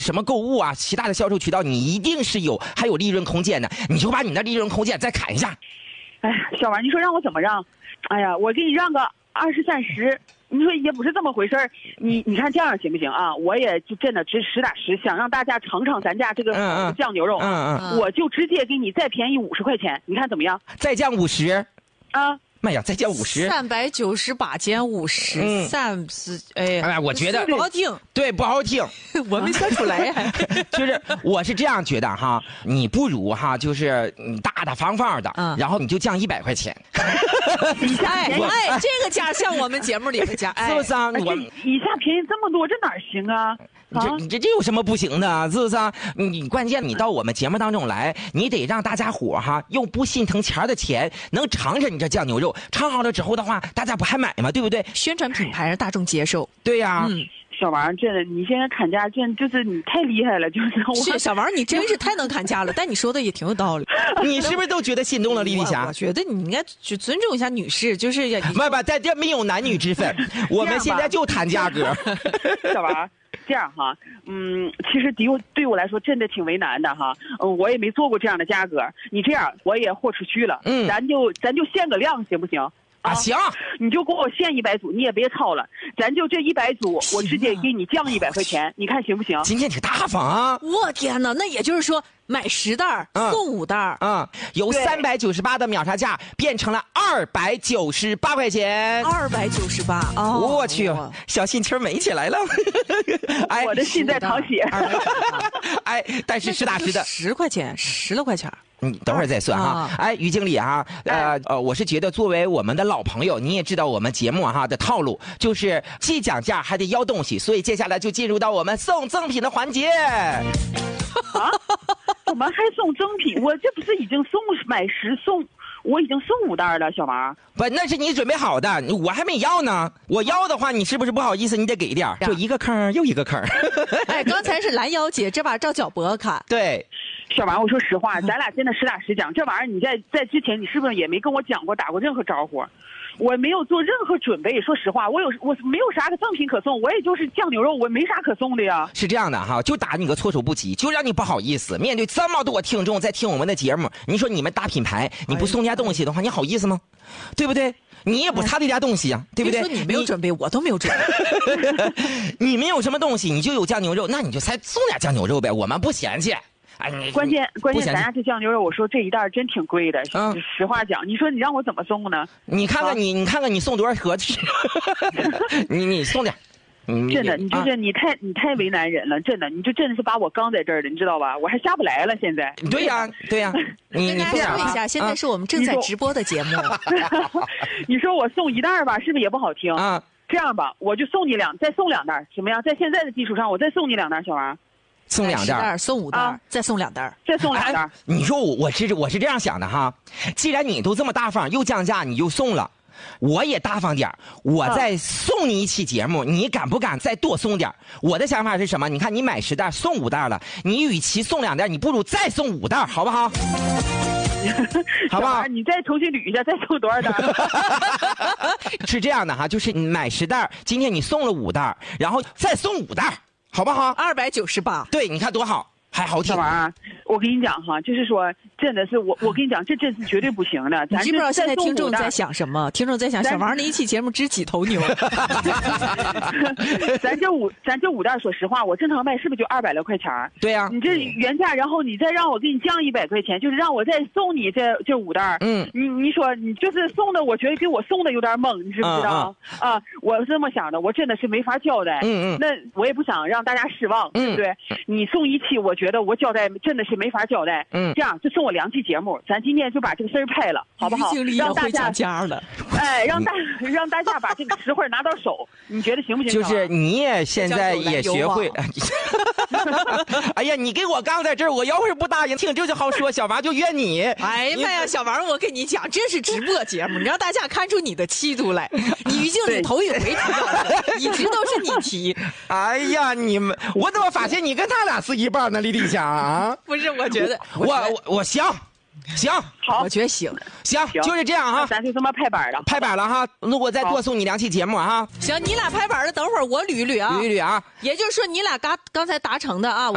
什么购物啊，其他的销售渠道，你一定是还有利润空间的，你就把你的利润空间再砍一下。 哎，小王，你说让我怎么让？哎呀，我给你让个20、30，你说也不是这么回事儿。你看这样行不行啊？我也就真的实打实想让大家尝尝咱家这个酱牛肉，我就直接给你再便宜50块钱，你看怎么样？ 再降50 啊？ 妈呀，再降50 ，398减50，30，哎呀， 我觉得不好听， 对，不好听， 我没算出来， 就是我是这样觉得哈，你不如哈，就是你大大方方的，然后你就降100块钱。 这个价像我们节目里的价， 是不是啊？ 一下便宜这么多，这哪行啊？ 这有什么不行的？是不是啊？你关键你到我们节目当中来，你得让大家伙哈用不心疼钱的钱，能尝尝你这酱牛肉，尝好了之后的话，大家不还买吗？对不对？ 宣传品牌让大众接受。 对呀。 小王，真的，你现在砍价，就是你太厉害了，就是小王，你真是太能砍价了。但你说的也挺有道理， 你是不是都觉得心动了，李丽霞？ 我觉得你应该去尊重一下女士，就是不，在这没有男女之分，我们现在就谈价格。 小王，这样哈，其实对我来说真的挺为难的哈，我也没做过这样的价格，你这样我也豁出去了，咱就限个量行不行？ 行， 你就给我限100组，你也别操了，咱就这100组，我直接给你降100块钱，你看行不行？ 今天挺大方啊！ 我天哪，那也就是说买10袋送5袋由398的秒杀价变成了298块钱 ，298哦！ 我去，小心气儿美起来了。 哎，我的心在淌血。 哎，但是实打实的 10块钱，10来块钱。 你等会儿再算哈。哎，于经理哈，我是觉得作为我们的老朋友，你也知道我们节目哈的套路，就是既讲价还得要东西，所以接下来就进入到我们送赠品的环节。 怎么还送赠品？我这不是已经买10送，我已经送5袋了，小王。 不，那是你准备好的，我还没要呢。我要的话，你是不是不好意思？你得给点，就一个坑又一个坑。 哎，刚才是拦腰姐，这把照脚脖看。 对。 小王，我说实话，咱俩真的实打实讲，这玩意儿你在之前你是不是也没跟我讲过，打过任何招呼？我没有做任何准备。说实话，我没有啥个赠品可送，我也就是酱牛肉，我没啥可送的呀。 是这样的哈，就打你个措手不及，就让你不好意思。面对这么多听众在听我们的节目，你说你们大品牌，你不送人家东西的话，你好意思吗？对不对？你也不差这家东西啊，对不对？ 你说你没有准备，我都没有准备。 你没有什么东西，你就有酱牛肉，那你就才送点酱牛肉呗，我们不嫌弃。哎， 关键咱家这酱牛肉，我说这一袋真挺贵的。实话讲，你说你让我怎么送呢？ 你看看你送多少盒去？你送点。 真的，你太为难人了，真的，你就真的是把我刚在这儿的，你知道吧？我还下不来了，现在。 对呀。 你跟大家说一下，现在是我们正在直播的节目。 你说我送1袋吧，是不是也不好听啊？这样吧，我就送你再送2袋，怎么样？在现在的基础上，我再送你2袋，小王。 送2袋， 送5袋，再送2袋， 再送2袋。 你说我是这样想的哈，既然你都这么大方，又降价，你就送了，我也大方点，我再送你一期节目，你敢不敢再多送点？我的想法是什么？你看你买10袋送5袋了，你与其送2袋，你不如再送5袋，好不好？好不好？ 你再重新捋一下，再送多少袋？ 是这样的哈，就是你买10袋，今天你送了5袋，然后再送5袋。好不好 ？298。 对，你看多好，还好听。 小王，我跟你讲哈，就是说，真的是我跟你讲，这真是绝对不行的。 你知不知道现在听众在想什么？听众在想，小王那一期节目值几头牛？ 咱这5袋，说实话，我正常卖是不是就200来块钱？ 对呀。 你这原价，然后你再让我给你降100块钱，就是让我再送你这5袋。你说你就是送的，我觉得给我送的有点懵，你知不知道？我是这么想的，我真的是没法交代。那我也不想让大家失望，对不对？你送1期，我觉得我交代真的是没法交代。这样就送我2期节目，咱今天就把这个事儿拍了，好不好？ 让大家了， 哎，让大家把这个实惠拿到手，你觉得行不行？ 就是你也现在也学会。哎呀，你给我刚在这儿，我要是不答应听，这就好说，小王就怨你。 哎呀妈呀，小王，我跟你讲，这是直播节目，你让大家看出你的气度来。你于经理头一回提到的，一直都是你提。 哎呀，你们，我怎么发现你跟他俩是一半呢？李丽霞啊， 不是，我觉得我行， 好， 我觉得行， 就是这样哈。 咱就这么拍板了， 哈。如果再多送你2期节目哈。 行，你俩拍板了，等会儿我捋一捋啊。 捋一捋啊。 也就是说，你俩刚才达成的啊。